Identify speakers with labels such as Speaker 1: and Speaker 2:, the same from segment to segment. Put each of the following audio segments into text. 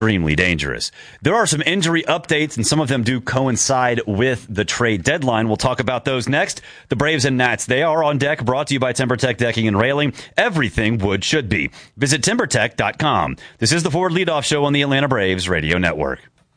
Speaker 1: extremely dangerous. There are some injury updates, and some of them do coincide with the trade deadline. We'll talk about those next. The Braves and Nats, they are on deck, brought to you by TimberTech Decking and Railing. Everything wood should be. Visit TimberTech.com. This is the Ford Leadoff Show on the Atlanta Braves Radio Network.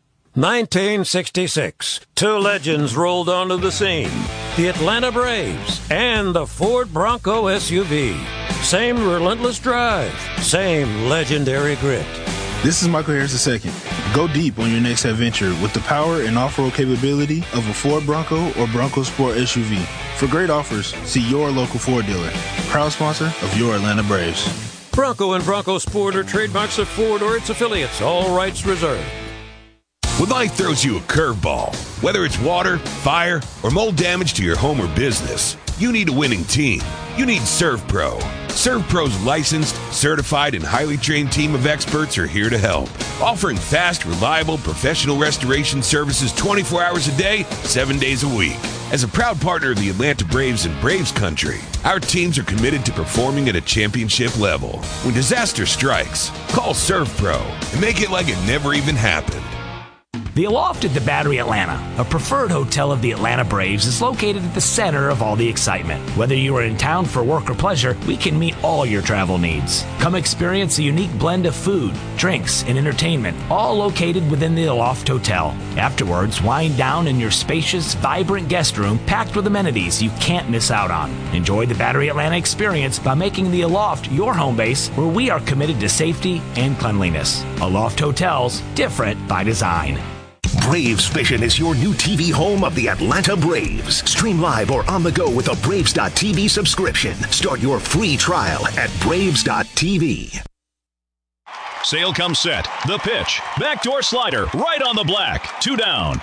Speaker 2: 1966. Two legends rolled onto the scene. The Atlanta Braves and the Ford Bronco SUV. Same relentless drive. Same legendary grit.
Speaker 3: This is Michael Harris II. Go deep on your next adventure with the power and off-road capability of a Ford Bronco or Bronco Sport SUV. For great offers, see your local Ford dealer. Proud sponsor of your Atlanta Braves.
Speaker 2: Bronco and Bronco Sport are trademarks of Ford or its affiliates. All rights reserved.
Speaker 4: When life throws you a curveball, whether it's water, fire, or mold damage to your home or business, you need a winning team. You need ServPro. ServPro's licensed, certified, and highly trained team of experts are here to help, offering fast, reliable, professional restoration services 24 hours a day, 7 days a week. As a proud partner of the Atlanta Braves and Braves Country, our teams are committed to performing at a championship level. When disaster strikes, call ServPro and make it like it never even happened.
Speaker 5: The Aloft at the Battery Atlanta, a preferred hotel of the Atlanta Braves, is located at the center of all the excitement. Whether you are in town for work or pleasure, we can meet all your travel needs. Come experience a unique blend of food, drinks, and entertainment, all located within the Aloft Hotel. Afterwards, wind down in your spacious, vibrant guest room packed with amenities you can't miss out on. Enjoy the Battery Atlanta experience by making the Aloft your home base, where we are committed to safety and cleanliness. Aloft Hotels, different by design.
Speaker 6: Braves Vision is your new TV home of the Atlanta Braves. Stream live or on the go with a Braves.TV subscription. Start your free trial at Braves.tv.
Speaker 7: Sale comes set. The pitch. Backdoor slider. Right on the black. 2 down.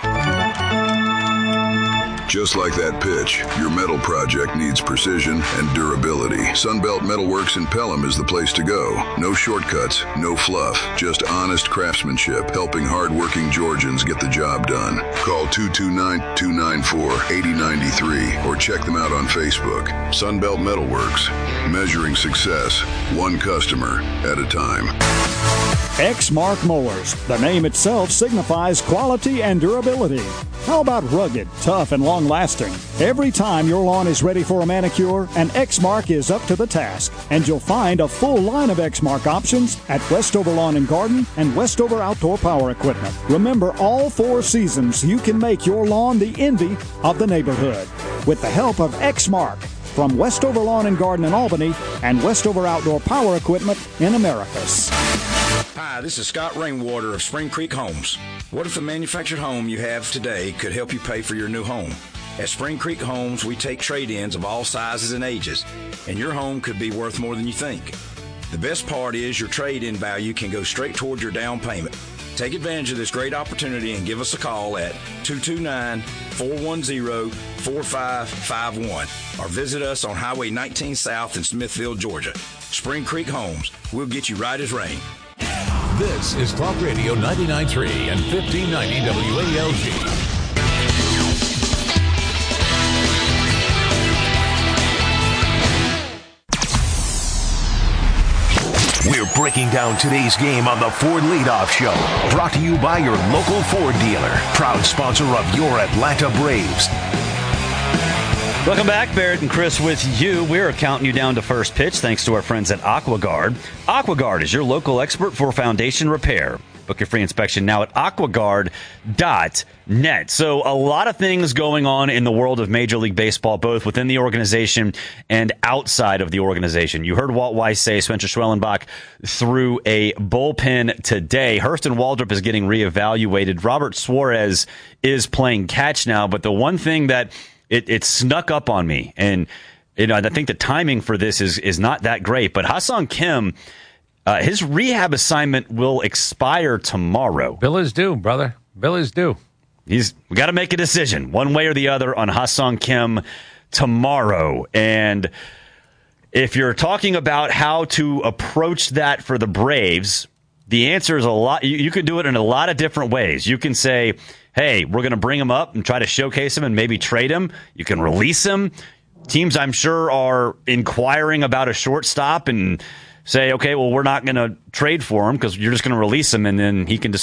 Speaker 8: Just like that pitch, your metal project needs precision and durability. Sunbelt Metalworks in Pelham is the place to go. No shortcuts, no fluff, just honest craftsmanship, helping hardworking Georgians get the job done. Call 229-294-8093 or check them out on Facebook. Sunbelt Metalworks, measuring success, one customer at a time.
Speaker 9: Exmark Mowers. The name itself signifies quality and durability. How about rugged, tough, and long-lasting? Every time your lawn is ready for a manicure, an Exmark is up to the task. And you'll find a full line of Exmark options at Westover Lawn and Garden and Westover Outdoor Power Equipment. Remember, all 4 seasons, you can make your lawn the envy of the neighborhood. With the help of Exmark from Westover Lawn and Garden in Albany and Westover Outdoor Power Equipment in Americus.
Speaker 10: Hi, this is Scott Rainwater of Spring Creek Homes. What if the manufactured home you have today could help you pay for your new home? At Spring Creek Homes, we take trade-ins of all sizes and ages, and your home could be worth more than you think. The best part is your trade-in value can go straight toward your down payment. Take advantage of this great opportunity and give us a call at 229-410-4551 or visit us on Highway 19 South in Smithville, Georgia. Spring Creek Homes. We'll get you right as rain.
Speaker 7: This is Talk Radio 99.3 and 1590 WALG.
Speaker 6: We're breaking down today's game on the Ford Leadoff Show. Brought to you by your local Ford dealer. Proud sponsor of your Atlanta Braves.
Speaker 1: Welcome back. Barrett and Chris with you. We're counting you down to first pitch thanks to our friends at AquaGuard. AquaGuard is your local expert for foundation repair. Book your free inspection now at aquaguard.net. So a lot of things going on in the world of Major League Baseball, both within the organization and outside of the organization. You heard Walt Weiss say Spencer Schwellenbach threw a bullpen today. Hurston Waldrop is getting reevaluated. Robert Suarez is playing catch now. But the one thing that it snuck up on me, and I think the timing for this is not that great, but Ha-Seong Kim, his rehab assignment will expire tomorrow.
Speaker 11: Bill is due, brother. Bill is due.
Speaker 1: We got to make a decision one way or the other on Ha-Seong Kim tomorrow. And if you're talking about how to approach that for the Braves, the answer is a lot. You can do it in a lot of different ways. You can say, hey, we're going to bring him up and try to showcase him and maybe trade him. You can release him. Teams, I'm sure, are inquiring about a shortstop, and say, okay, well, we're not going to trade for him because you're just going to release him and then he can